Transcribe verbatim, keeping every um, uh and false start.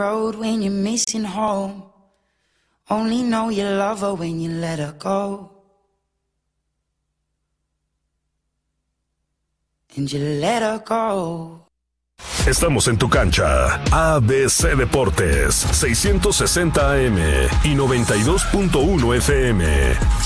road when you're missing home. Only know you love her when you let her go. And you let her go. Estamos en tu cancha. A B C Deportes, seiscientos sesenta A M y noventa y dos punto uno F M.